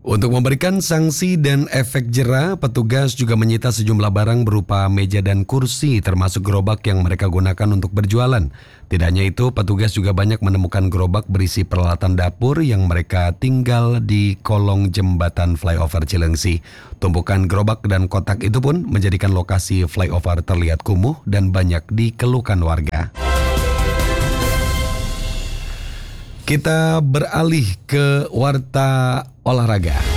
Untuk memberikan sanksi dan efek jera, petugas juga menyita sejumlah barang berupa meja dan kursi termasuk gerobak yang mereka gunakan untuk berjualan. Tidak hanya itu, petugas juga banyak menemukan gerobak berisi peralatan dapur yang mereka tinggal di kolong jembatan flyover Cilengsi. Tumpukan gerobak dan kotak itu pun menjadikan lokasi flyover terlihat kumuh dan banyak dikeluhkan warga. Kita beralih ke warta olahraga.